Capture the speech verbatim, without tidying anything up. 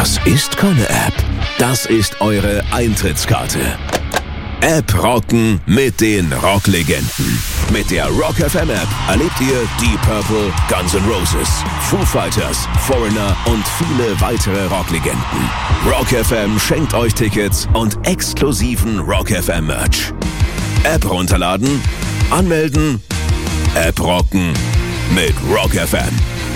Das ist keine App. Das ist eure Eintrittskarte. App rocken mit den Rocklegenden. Mit der Rock F M App erlebt ihr Deep Purple, Guns N' Roses, Foo Fighters, Foreigner und viele weitere Rocklegenden. Rock F M schenkt euch Tickets und exklusiven Rock F M Merch. App runterladen, anmelden, App rocken mit Rock F M.